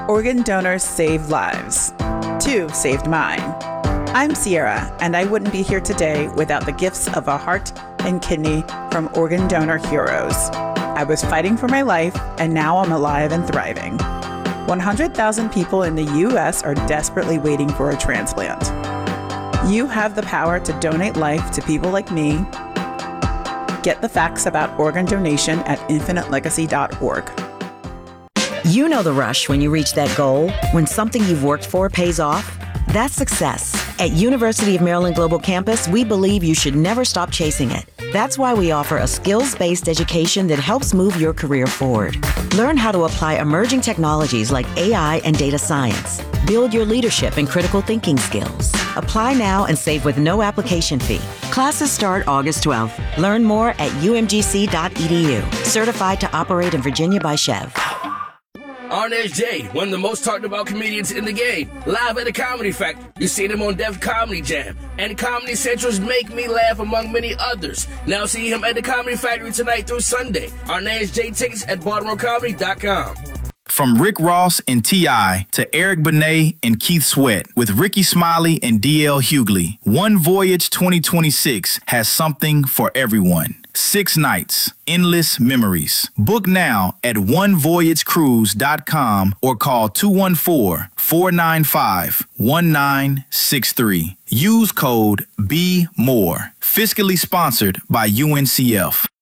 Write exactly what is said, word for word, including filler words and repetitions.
Organ donors save lives. Two saved mine. I'm Sierra, and I wouldn't be here today without the gifts of a heart and kidney from organ donor heroes. I was fighting for my life, and now I'm alive and thriving. one hundred thousand people in the U S are desperately waiting for a transplant. You have the power to donate life to people like me. Get the facts about organ donation at infinite legacy dot org. You know the rush when you reach that goal, when something you've worked for pays off. That's success. At University of Maryland Global Campus, we believe you should never stop chasing it. That's why we offer a skills-based education that helps move your career forward. Learn how to apply emerging technologies like A I and data science. Build your leadership and critical thinking skills. Apply now and save with no application fee. Classes start August twelfth. Learn more at u m g c dot e d u. Certified to operate in Virginia by Chev. Arnez J, one of the most talked about comedians in the game, live at the Comedy Factory. You see him on Def Comedy Jam and Comedy Central's Make Me Laugh, among many others. Now see him at the Comedy Factory tonight through Sunday. Arnez J tickets at baltimore comedy dot com. From Rick Ross and T I to Eric Benet and Keith Sweat with Ricky Smiley and D L Hughley, One Voyage twenty twenty-six has something for everyone. Six nights, endless memories. Book now at one voyage cruise dot com or call two one four, four nine five, one nine six three. Use code B M O R E. Fiscally sponsored by U N C F.